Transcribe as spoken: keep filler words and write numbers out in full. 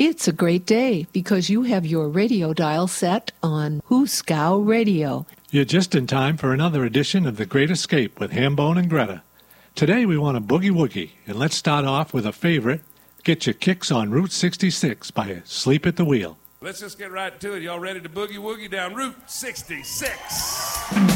It's a great day because you have your radio dial set on Hooskow Radio. You're just in time for another edition of The Great Escape with Hambone and Greta. Today we want a boogie woogie, and let's start off with a favorite, Get Your Kicks on Route sixty-six by Sleep at the Wheel. Let's just get right to it. Y'all ready to boogie woogie down Route sixty-six?